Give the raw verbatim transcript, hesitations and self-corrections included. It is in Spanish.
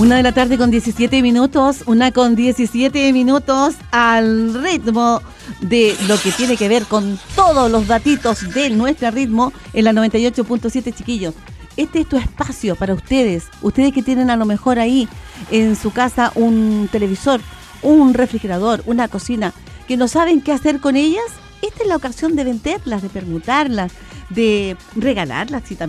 Una de la tarde con diecisiete minutos, una con diecisiete minutos al ritmo de lo que tiene que ver con todos los datitos de nuestro ritmo en la noventa y ocho punto siete, chiquillos. Este es tu espacio para ustedes, ustedes que tienen a lo mejor ahí en su casa un televisor, un refrigerador, una cocina, que no saben qué hacer con ellas. Esta es la ocasión de venderlas, de permutarlas, de regalarlas, si también